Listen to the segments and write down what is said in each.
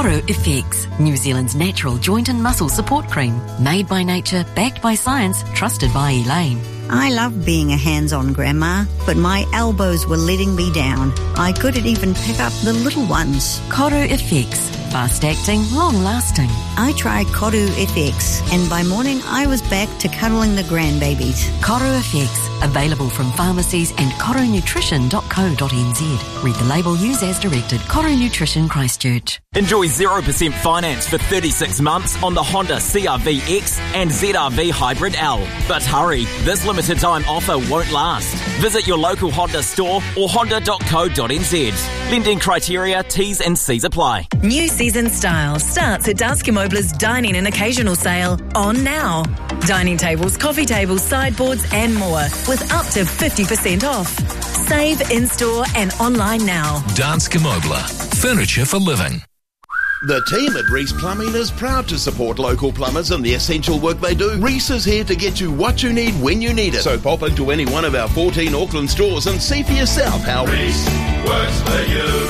Koro FX, New Zealand's natural joint and muscle support cream. Made by nature, backed by science, trusted by Elaine. I love being a hands-on grandma, but my elbows were letting me down. I couldn't even pick up the little ones. Koro FX. Fast-acting, long-lasting. I tried Koro FX, and by morning I was back to cuddling the grandbabies. Koro FX. Available from pharmacies and koronutrition.co.nz. Read the label, use as directed. Koro Nutrition Christchurch. Enjoy 0% finance for 36 months on the Honda CR-V X and ZR-V Hybrid L. But hurry, this limited time offer won't last. Visit your local Honda store or honda.co.nz. Lending criteria, T's and C's apply. New season style starts at Danske Mobler's Dining and Occasional Sale on now. Dining tables, coffee tables, sideboards and more with up to 50% off. Save in-store and online now. Danske Mobler. Furniture for living. The team at Reese Plumbing is proud to support local plumbers and the essential work they do. Reese is here to get you what you need when you need it. So pop into any one of our 14 Auckland stores and see for yourself how Reese works for you.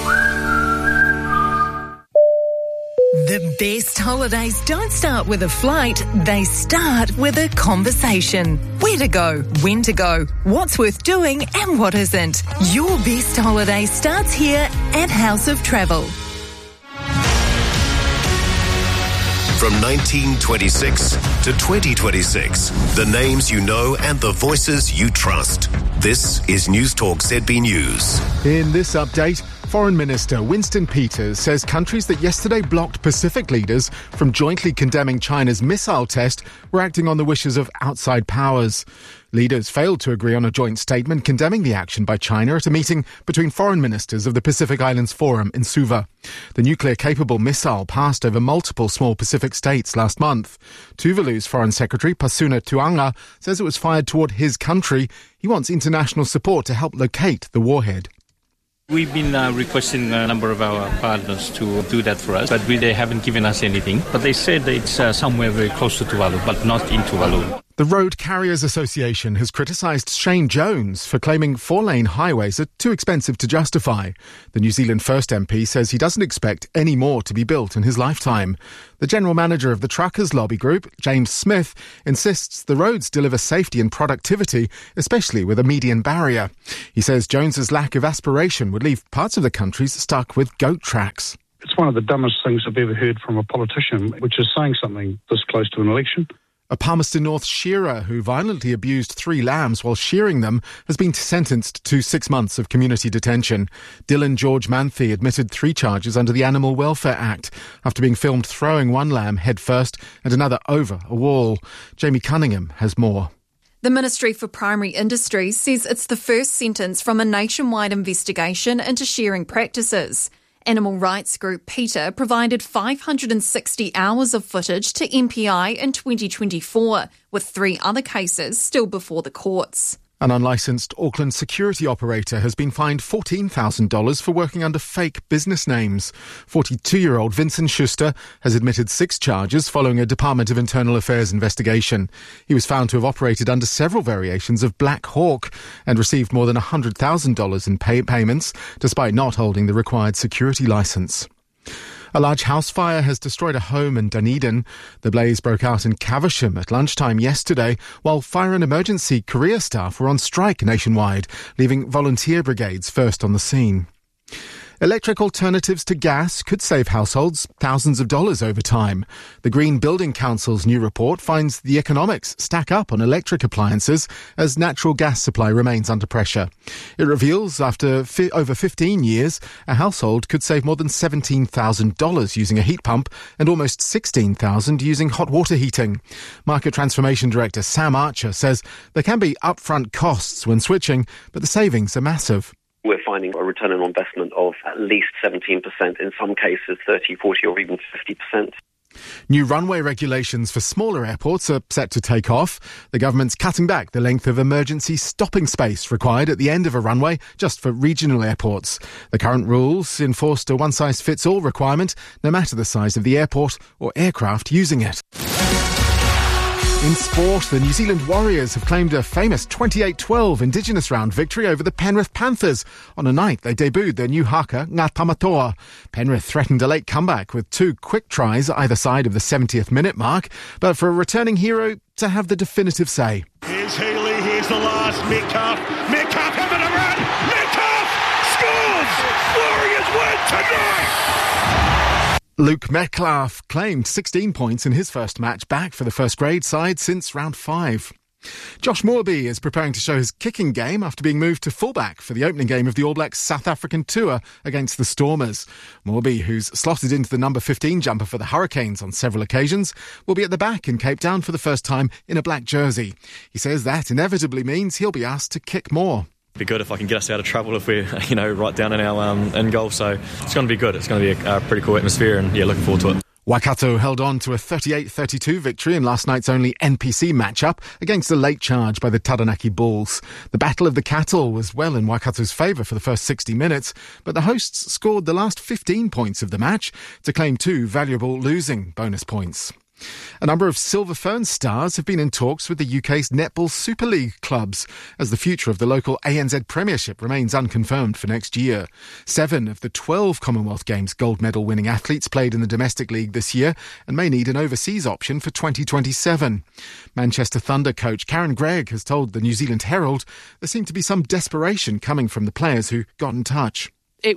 The best holidays don't start with a flight, they start with a conversation. Where to go, when to go, what's worth doing and what isn't. Your best holiday starts here at House of Travel. From 1926 to 2026, the names you know and the voices you trust. This is News Talk ZB News. In this update, Foreign Minister Winston Peters says countries that yesterday blocked Pacific leaders from jointly condemning China's missile test were acting on the wishes of outside powers. Leaders failed to agree on a joint statement condemning the action by China at a meeting between foreign ministers of the Pacific Islands Forum in Suva. The nuclear-capable missile passed over multiple small Pacific states last month. Tuvalu's Foreign Secretary Pasuna Tuanga says it was fired toward his country. He wants international support to help locate the warhead. We've been requesting a number of our partners to do that for us, but they haven't given us anything. But they said it's somewhere very close to Tuvalu, but not in Tuvalu. The Road Carriers Association has criticised Shane Jones for claiming four-lane highways are too expensive to justify. The New Zealand First MP says he doesn't expect any more to be built in his lifetime. The general manager of the Truckers Lobby Group, James Smith, insists the roads deliver safety and productivity, especially with a median barrier. He says Jones's lack of aspiration would leave parts of the country stuck with goat tracks. It's one of the dumbest things I've ever heard from a politician, which is saying something this close to an election. A Palmerston North shearer who violently abused 3 lambs while shearing them has been sentenced to 6 months of community detention. Dylan George Manthe admitted 3 charges under the Animal Welfare Act after being filmed throwing one lamb headfirst and another over a wall. Jamie Cunningham has more. The Ministry for Primary Industries says it's the first sentence from a nationwide investigation into shearing practices. Animal rights group PETA provided 560 hours of footage to MPI in 2024, with 3 other cases still before the courts. An unlicensed Auckland security operator has been fined $14,000 for working under fake business names. 42-year-old Vincent Schuster has admitted 6 charges following a Department of Internal Affairs investigation. He was found to have operated under several variations of Black Hawk and received more than $100,000 in payments, despite not holding the required security licence. A large house fire has destroyed a home in Dunedin. The blaze broke out in Caversham at lunchtime yesterday, while fire and emergency career staff were on strike nationwide, leaving volunteer brigades first on the scene. Electric alternatives to gas could save households thousands of dollars over time. The Green Building Council's new report finds the economics stack up on electric appliances as natural gas supply remains under pressure. It reveals after over 15 years, a household could save more than $17,000 using a heat pump and almost $16,000 using hot water heating. Market Transformation Director Sam Archer says there can be upfront costs when switching, but the savings are massive. We're finding a return on investment of at least 17%, in some cases 30, 40 or even 50%. New runway regulations for smaller airports are set to take off. The government's cutting back the length of emergency stopping space required at the end of a runway just for regional airports. The current rules enforced a one-size-fits-all requirement, no matter the size of the airport or aircraft using it. In sport, the New Zealand Warriors have claimed a famous 28-12 Indigenous round victory over the Penrith Panthers on a night they debuted their new haka, Ngā Tamatoa. Penrith threatened a late comeback with 2 quick tries either side of the 70th minute mark, but for a returning hero to have the definitive say. Here's Healy, here's the last, Metcalf having a run, Metcalf scores! Warriors win tonight! Luke Metcalf claimed 16 points in his first match back for the first grade side since round 5. Josh Moorby is preparing to show his kicking game after being moved to fullback for the opening game of the All Blacks South African tour against the Stormers. Moorby, who's slotted into the number 15 jumper for the Hurricanes on several occasions, will be at the back in Cape Town for the first time in a black jersey. He says that inevitably means he'll be asked to kick more. Be good if I can get us out of trouble if we're, right down in our end goal. So it's going to be good. It's going to be a pretty cool atmosphere, and looking forward to it. Waikato held on to a 38-32 victory in last night's only NPC matchup against a late charge by the Taranaki Bulls. The Battle of the Cattle was well in Waikato's favour for the first 60 minutes, but the hosts scored the last 15 points of the match to claim 2 valuable losing bonus points. A number of Silver Fern stars have been in talks with the UK's Netball Super League clubs as the future of the local ANZ Premiership remains unconfirmed for next year. 7 of the 12 Commonwealth Games gold medal winning athletes played in the domestic league this year and may need an overseas option for 2027. Manchester Thunder coach Karen Gregg has told the New Zealand Herald there seemed to be some desperation coming from the players who got in touch.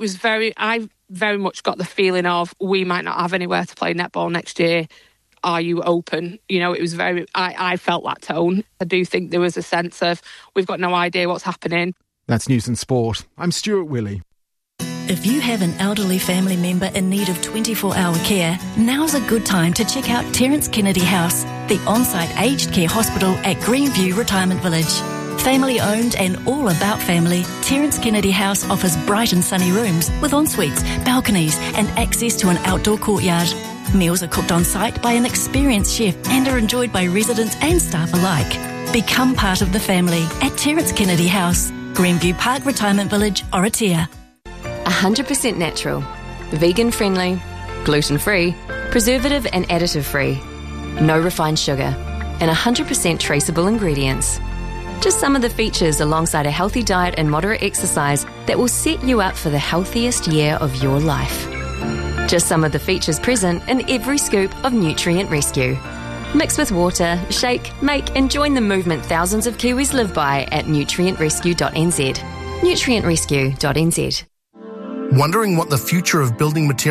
I very much got the feeling of we might not have anywhere to play netball next year. Are you open? It was I felt that tone. I do think there was a sense of we've got no idea what's happening. That's News and Sport. I'm Stuart Willey. If you have an elderly family member in need of 24-hour care, now's a good time to check out Terence Kennedy House, the on-site aged care hospital at Greenview Retirement Village. Family owned and all about family, Terence Kennedy House offers bright and sunny rooms with en-suites, balconies and access to an outdoor courtyard. Meals are cooked on site by an experienced chef and are enjoyed by residents and staff alike. Become part of the family at Terence Kennedy House, Greenview Park Retirement Village, Oratia. 100% natural, vegan friendly, gluten free, preservative and additive free, no refined sugar, and 100% traceable ingredients. Just some of the features alongside a healthy diet and moderate exercise that will set you up for the healthiest year of your life. Just some of the features present in every scoop of Nutrient Rescue. Mix with water, shake, make and join the movement thousands of Kiwis live by at nutrientrescue.nz. nutrientrescue.nz. Wondering what the future of building materials